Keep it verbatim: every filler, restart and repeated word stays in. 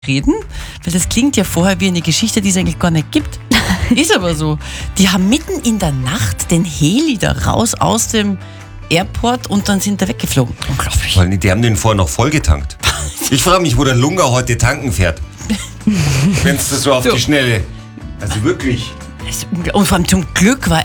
reden, weil das klingt ja vorher wie eine Geschichte, die es eigentlich gar nicht gibt. Ist aber so. Die haben mitten in der Nacht den Heli da raus aus dem Airport und dann sind da weggeflogen. Unglaublich. Weil die haben den vorher noch vollgetankt. Ich frage mich, wo der Lunga heute tanken fährt. Wenn es das so auf So. die Schnelle. Also wirklich. Und vor allem zum Glück war